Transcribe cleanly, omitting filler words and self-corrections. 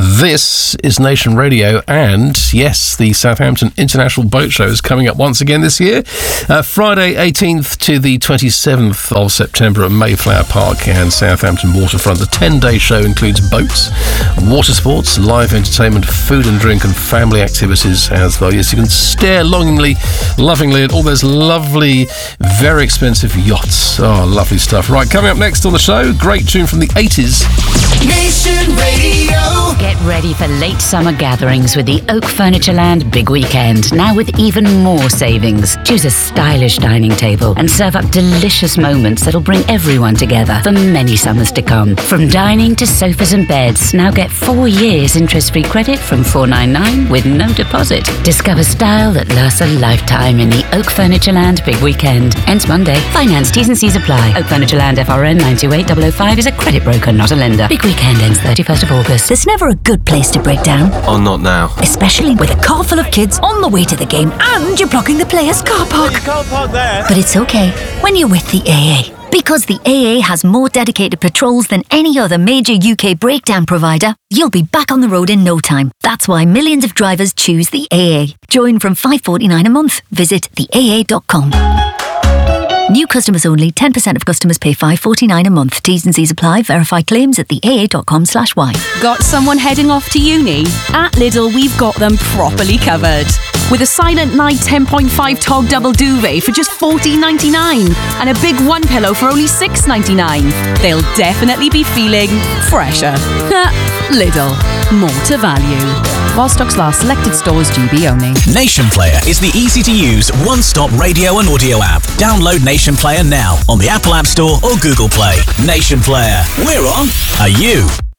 This is Nation Radio, and yes, the Southampton International Boat Show is coming up once again this year. Friday 18th to the 27th of September at Mayflower Park and Southampton Waterfront. The 10-day show includes boats, water sports, live entertainment, food and drink, and family activities as well. Yes, you can stare longingly, lovingly at all those lovely, very expensive yachts. Oh, lovely stuff. Right, coming up next on the show, great tune from the 80s. Nation Radio. Get ready for late summer gatherings with the Oak Furnitureland Big Weekend, now with even more savings. Choose a stylish dining table and serve up delicious moments that'll bring everyone together for many summers to come. From dining to sofas and beds, now get 4 years interest-free credit from $499 with no deposit. Discover style that lasts a lifetime in the Oak Furnitureland Big Weekend. Ends Monday. Finance, T's and C's apply. Oak Furnitureland FRN 928005 is a credit broker, not a lender. Big Weekend ends 31st of August. There's never a good place to break down. Oh, not now. Especially with a car full of kids on the way to the game and you're blocking the players' car park. You can't park there. But it's okay when you're with the AA. Because the AA has more dedicated patrols than any other major UK breakdown provider, you'll be back on the road in no time. That's why millions of drivers choose the AA. Join from $5.49 a month. Visit theaa.com. New customers only. 10% of customers pay $5.49 a month. T's and C's apply. Verify claims at theaa.com/y. Got someone heading off to uni? At Lidl, we've got them properly covered. With a Silent Night 10.5 Tog double duvet for just $14.99 and a big one pillow for only $6.99. They'll definitely be feeling fresher. Lidl, more to value. While stocks last, selected stores GB only. Nation Player is the easy-to-use one-stop radio and audio app. Download Nation Player now on the Apple App Store or Google Play. Nation Player. We're on. Are you?